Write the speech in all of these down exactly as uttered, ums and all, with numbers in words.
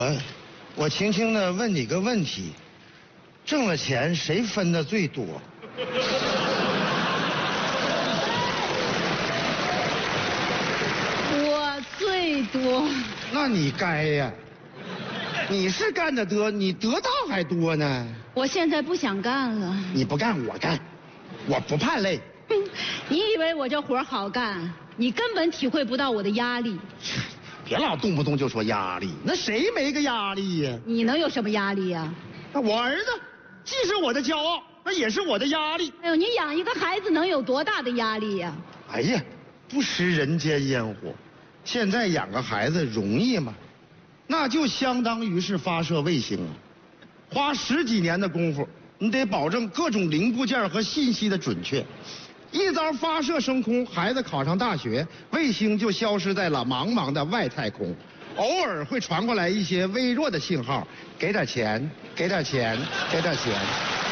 我我轻轻的问你个问题，挣了钱谁分的最多？ 我最多。 那你该呀，你是干的多，你得到还多呢。 我现在不想干了。 你不干我干，我不怕累。 哼，你以为我这活好干？你根本体会不到我的压力。 别老动不动就说压力，那谁没个压力呀？ 你能有什么压力呀？ 那我儿子既是我的骄傲，那也是我的压力。 哎呦，你养一个孩子能有多大的压力呀？ 哎呀，不食人间烟火，现在养个孩子容易吗？那就相当于是发射卫星啊，花十几年的功夫，你得保证各种零部件和信息的准确。一遭发射升空，孩子考上大学，卫星就消失在了茫茫的外太空。偶尔会传过来一些微弱的信号，给点钱，给点钱，给点钱。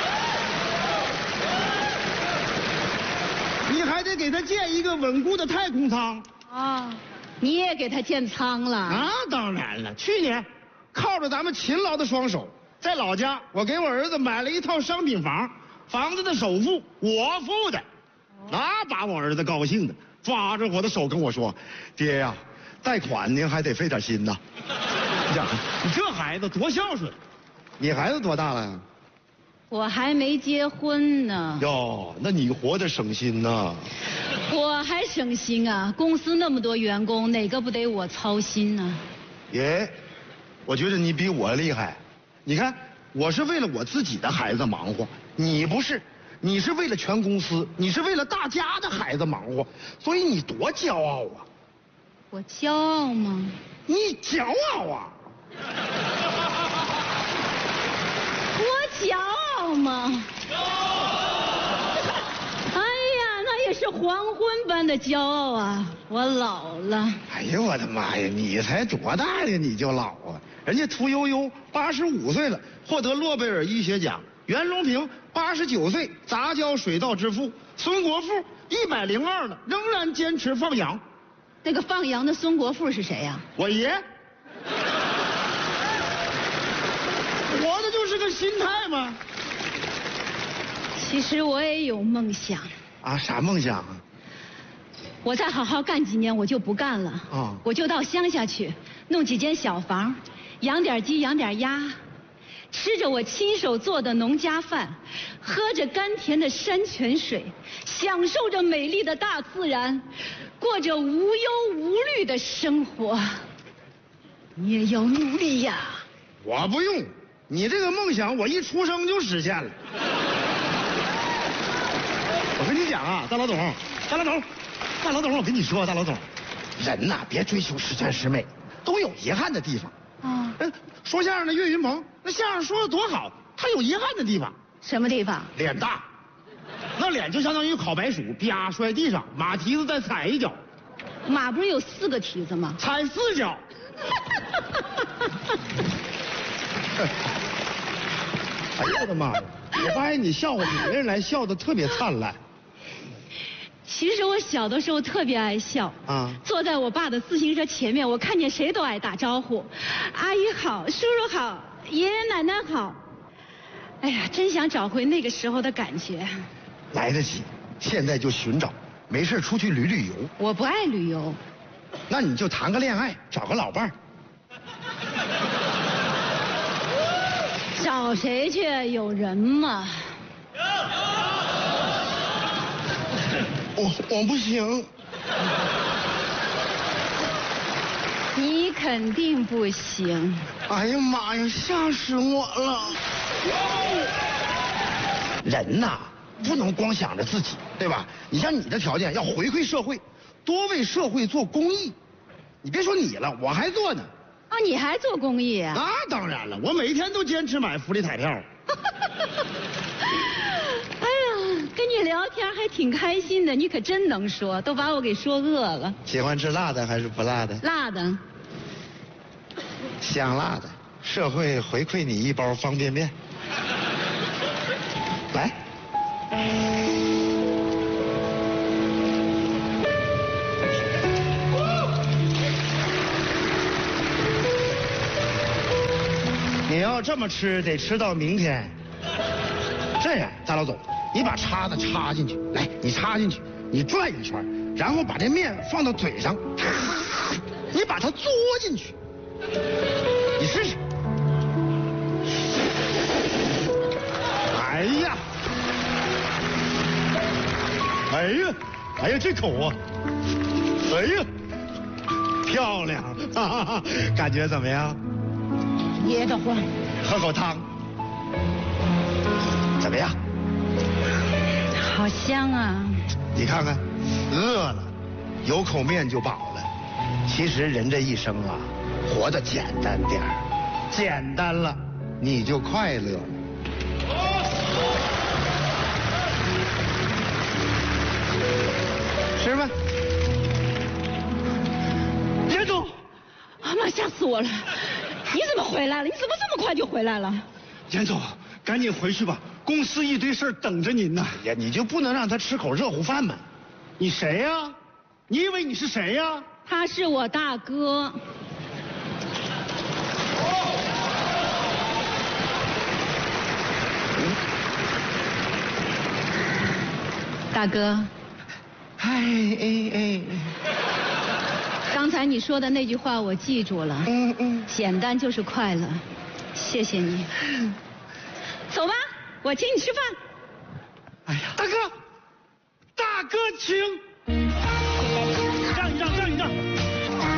你还得给他建一个稳固的太空舱啊！你也给他建舱了？ 啊，当然了。去年，靠着咱们勤劳的双手，在老家我给我儿子买了一套商品房，房子的首付我付的。那把我儿子高兴的，抓着我的手跟我说：“爹呀，贷款您还得费点心呐。”你讲，你这孩子多孝顺。你孩子多大了呀？ 我还没结婚呢。 哟，那你活得省心呐。 我还省心啊！公司那么多员工，哪个不得我操心呢？ 爷，我觉得你比我厉害。你看，我是为了我自己的孩子忙活，你不是。你是为了全公司，你是为了大家的孩子忙活，所以你多骄傲啊！ 我骄傲吗？ 你骄傲啊！ 我骄傲吗？哎呀，那也是黄昏般的骄傲啊！我老了。 哎呦我的妈呀！你才多大呀，你就老啊？人家屠呦呦八十五岁了，获得诺贝尔医学奖。袁隆平八十九岁，杂交水稻之父；孙国富一百零二了，仍然坚持放羊。 那个放羊的孙国富是谁呀？ 我爷。活的就是个心态嘛。 其实我也有梦想。 啊，啥梦想啊？ 我再好好干几年，我就不干了。啊，我就到乡下去，弄几间小房，养点鸡，养点鸭。吃着我亲手做的农家饭，喝着甘甜的山泉水，享受着美丽的大自然，过着无忧无虑的生活。你也要努力呀！ 我不用，你这个梦想我一出生就实现了。我跟你讲啊，大老董，大老董，大老董，我跟你说，大老董，人呐，别追求十全十美，都有遗憾的地方。啊，嗯，说相声的岳云鹏，那相声说的多好，他有遗憾的地方。 什么地方？ 脸大，那脸就相当于烤白薯，啪摔地上，马蹄子再踩一脚。 马不是有四个蹄子吗？ 踩四脚。哎呦我的妈呀！我发现你笑话别人来笑的特别灿烂。 其实我小的时候特别爱笑啊，坐在我爸的自行车前面，我看见谁都爱打招呼，阿姨好，叔叔好，爷爷奶奶好。哎呀，真想找回那个时候的感觉。 来得及，现在就寻找，没事出去旅旅游。 我不爱旅游。 那你就谈个恋爱，找个老伴儿。 找谁去？有人吗？ 我我不行。 你肯定不行。 哎呀妈呀，吓死我了！人呐，不能光想着自己，对吧？你像你的条件，要回馈社会，多为社会做公益。你别说你了，我还做呢。 啊，你还做公益啊？ 那当然了，我每天都坚持买福利彩票。 哎呀，跟你聊天还挺开心的，你可真能说，都把我给说饿了。 喜欢吃辣的还是不辣的？ 辣的。 香辣的，社会回馈你一包方便面。来。 你要这么吃，得吃到明天。这样，大老总，你把叉子插进去，来，你插进去，你转一圈，然后把这面放到嘴上，你把它嘬进去，你试试。哎呀，哎呀，哎呀，这口啊，哎呀，漂亮，哈哈哈，感觉怎么样？ 噎得慌。 喝口汤，怎么样？ 好香啊！ 你看看，饿了，有口面就饱了。其实人这一生啊，活得简单点儿，简单了，你就快乐了。吃吧。 严总，啊妈，吓死我了！你怎么回来了？你怎么这么快就回来了？ 严总，赶紧回去吧，公司一堆事儿等着您呢。 呀，你就不能让他吃口热乎饭吗？ 你谁呀？你以为你是谁呀？ 他是我大哥。大哥。 哎哎哎。 刚才你说的那句话我记住了。 嗯嗯。 简单就是快乐，谢谢你。走吧，我请你吃饭。 哎呀，大哥，大哥请。